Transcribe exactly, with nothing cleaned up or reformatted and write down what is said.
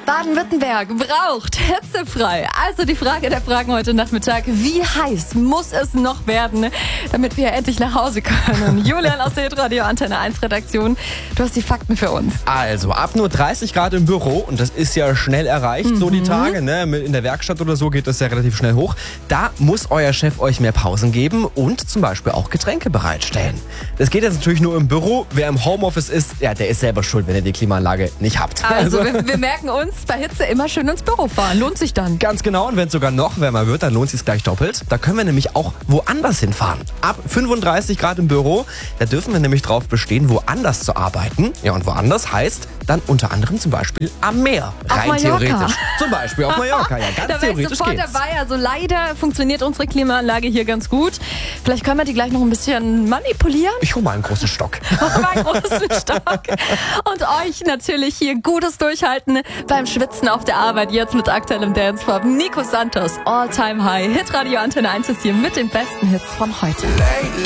Baden-Württemberg braucht hitzefrei. Also die Frage der Fragen heute Nachmittag. Wie heiß muss es noch werden, damit wir endlich nach Hause können? Julian aus der Hitradio Antenne eins Redaktion, du hast die Fakten für uns. Also ab nur dreißig Grad im Büro, und das ist ja schnell erreicht, mhm. so die Tage, ne? In der Werkstatt oder so geht das ja relativ schnell hoch. Da muss euer Chef euch mehr Pausen geben und zum Beispiel auch Getränke bereitstellen. Das geht jetzt natürlich nur im Büro. Wer im Homeoffice ist, ja, der ist selber schuld, wenn ihr die Klimaanlage nicht habt. Also, also. Wir, wir merken uns, bei Hitze immer schön ins Büro fahren. Lohnt sich dann. Ganz genau. Und wenn es sogar noch wärmer wird, dann lohnt es sich gleich doppelt. Da können wir nämlich auch woanders hinfahren. Ab fünfunddreißig Grad im Büro, da dürfen wir nämlich drauf bestehen, woanders zu arbeiten. Ja, und woanders heißt dann unter anderem zum Beispiel am Meer. Rein Rein theoretisch. Zum Beispiel auf Mallorca. Ja, ganz da theoretisch sofort geht's. dabei. Also leider funktioniert unsere Klimaanlage hier ganz gut. Vielleicht können wir die gleich noch ein bisschen manipulieren. Ich hole mal einen großen Stock. mal einen großen Stock. Und euch natürlich hier gutes Durchhalten beim Schwitzen auf der Arbeit. Jetzt mit aktuellem Dance-Pop. Nico Santos, All Time High. Hitradio Antenne eins ist hier mit den besten Hits von heute.